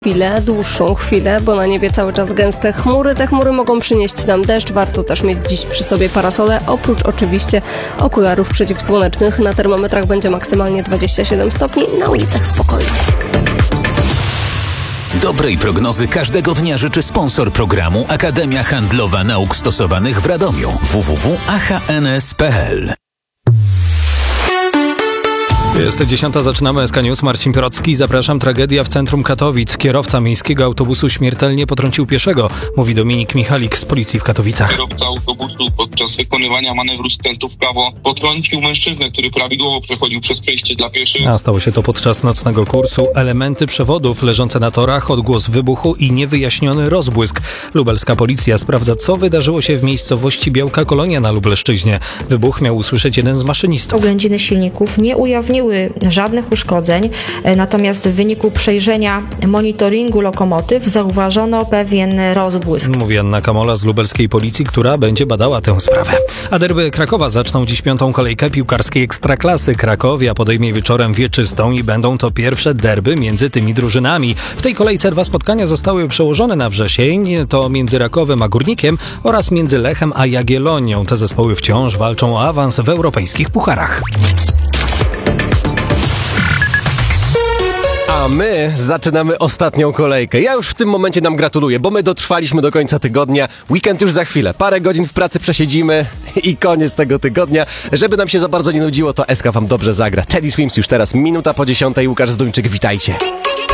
Dłuższą chwilę, bo na niebie cały czas gęste chmury. Te chmury mogą przynieść nam deszcz. Warto też mieć dziś przy sobie parasole, oprócz oczywiście okularów przeciwsłonecznych. Na termometrach będzie maksymalnie 27 stopni, na ulicach spokojnie. Dobrej prognozy każdego dnia życzy sponsor programu Akademia Handlowa Nauk Stosowanych w Radomiu www.ahns.pl. Jest 10, zaczynamy SK News. Marcin Pirocki, zapraszam. Tragedia w centrum Katowic. Kierowca miejskiego autobusu śmiertelnie potrącił pieszego, mówi Dominik Michalik z policji w Katowicach. Kierowca autobusu podczas wykonywania manewru skrętu w prawo potrącił mężczyznę, który prawidłowo przechodził przez przejście dla pieszych. A stało się to podczas nocnego kursu. Elementy przewodów leżące na torach, odgłos wybuchu i niewyjaśniony rozbłysk. Lubelska policja sprawdza, co wydarzyło się w miejscowości Białka Kolonia na Lubelszczyźnie. Wybuch miał usłyszeć jeden z maszynistów. Oględziny silników nie ujawniły żadnych uszkodzeń, natomiast w wyniku przejrzenia monitoringu lokomotyw zauważono pewien rozbłysk. Mówi Anna Kamola z lubelskiej policji, która będzie badała tę sprawę. A derby Krakowa zaczną dziś 5. kolejkę piłkarskiej Ekstraklasy. Krakowia podejmie wieczorem Wieczystą i będą to pierwsze derby między tymi drużynami. W tej kolejce 2 spotkania zostały przełożone na wrzesień. To między Rakowem a Górnikiem oraz między Lechem a Jagiellonią. Te zespoły wciąż walczą o awans w europejskich pucharach. A my zaczynamy ostatnią kolejkę. Ja już w tym momencie nam gratuluję, bo my dotrwaliśmy do końca tygodnia. Weekend już za chwilę. Parę godzin w pracy przesiedzimy i koniec tego tygodnia. Żeby nam się za bardzo nie nudziło, to SK wam dobrze zagra. Teddy Swims już teraz, minuta po 10. Łukasz Zduńczyk, witajcie.